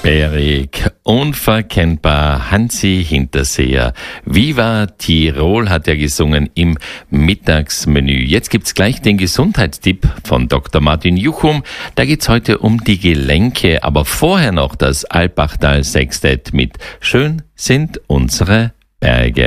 Erik, unverkennbar, Hansi Hinterseher. Viva Tirol hat er gesungen im Mittagsmenü. Jetzt gibt's gleich den Gesundheitstipp von Dr. Martin Juchum. Da geht's heute um die Gelenke, aber vorher noch das Alpbachtal Sextett mit Schön sind unsere Berge.